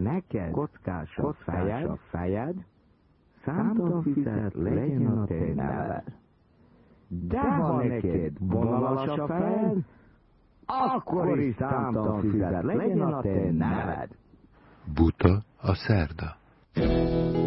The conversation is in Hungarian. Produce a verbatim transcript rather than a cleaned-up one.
neked kockás a fejed, a fejed, számtalan fizet legyen a te neved. De ha neked vonalas a fejed, akkor is számtalan fizet legyen a te neved. Buta a szerda.